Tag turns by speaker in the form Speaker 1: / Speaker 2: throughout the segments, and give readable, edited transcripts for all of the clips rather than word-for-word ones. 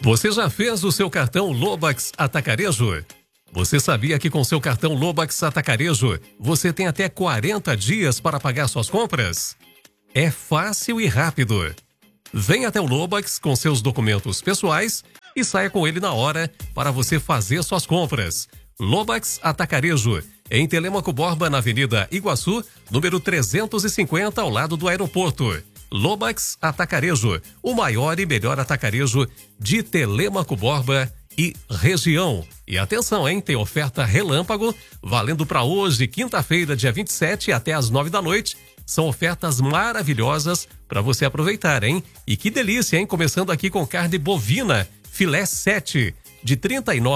Speaker 1: Você já fez o seu cartão Lobax Atacarejo? Você sabia que com seu cartão Lobax Atacarejo, você tem até 40 dias para pagar suas compras? É fácil e rápido. Venha até o Lobax com seus documentos pessoais e saia com ele na hora para você fazer suas compras. Lobax Atacarejo, em Telêmaco Borba, na Avenida Iguaçu, número 350, ao lado do aeroporto. Lobax Atacarejo, o maior e melhor atacarejo de Telêmaco Borba e região. E atenção, hein? Tem oferta relâmpago, valendo para hoje, quinta-feira, dia 27, até às 9 da noite. São ofertas maravilhosas para você aproveitar, hein? E que delícia, hein? Começando aqui com carne bovina, filé 7, de R$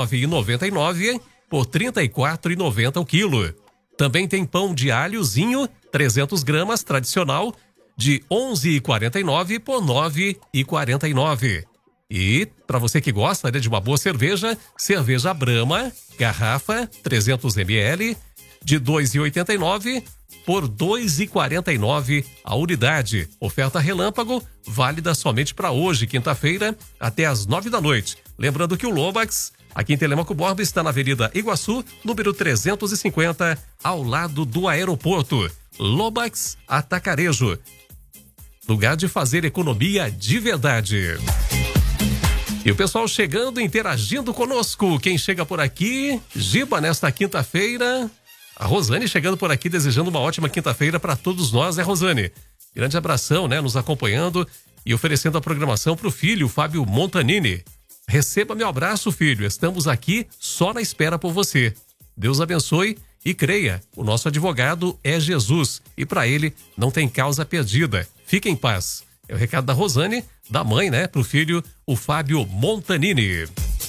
Speaker 1: 39,99 por R$ 34,90 o quilo. Também tem pão de alhozinho, 300 gramas, tradicional, de R$ 11,49 por R$ 9,49. E, para você que gosta, né, de uma boa cerveja, cerveja Brahma, garrafa, 300 ml, de R$ 2,89 por R$ 2,49 a unidade. Oferta relâmpago, válida somente para hoje, quinta-feira, até às 9 da noite. Lembrando que o Lobax, aqui em Telêmaco Borba, está na Avenida Iguaçu, número 350, ao lado do aeroporto. Lobax Atacarejo, lugar de fazer economia de verdade. E o pessoal chegando, interagindo conosco. Quem chega por aqui? Giba, nesta quinta-feira. A Rosane chegando por aqui, desejando uma ótima quinta-feira para todos nós, né, Rosane? Grande abração, né, nos acompanhando e oferecendo a programação para o filho, Fábio Montanini. Receba meu abraço, filho. Estamos aqui só na espera por você. Deus abençoe e creia, o nosso advogado é Jesus e para ele não tem causa perdida. Fique em paz. É o recado da Rosane, da mãe, né, pro filho, o Fábio Montanini.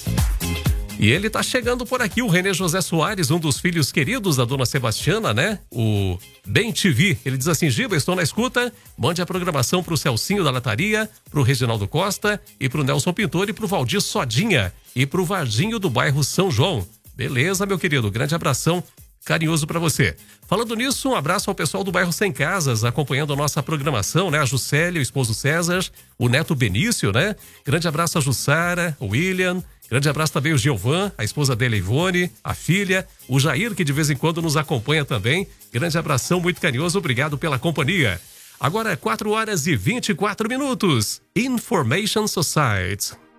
Speaker 1: E ele tá chegando por aqui, o Renê José Soares, um dos filhos queridos da dona Sebastiana, né? O Bem TV. Ele diz assim: Giba, estou na escuta, mande a programação pro Celcinho da Lataria, pro Reginaldo Costa e pro Nelson Pintor e pro Valdir Sodinha e pro Vardinho do bairro São João. Beleza, meu querido, grande abração carinhoso para você. Falando nisso, um abraço ao pessoal do bairro Sem Casas, acompanhando a nossa programação, né? A Juscelia, o esposo César, o neto Benício, né? Grande abraço a Jussara, o William, grande abraço também o Gilvan, a esposa dele, Ivone, a filha, o Jair, que de vez em quando nos acompanha também. Grande abração, muito carinhoso, obrigado pela companhia. Agora é 4 horas e 24 minutos. Information Society.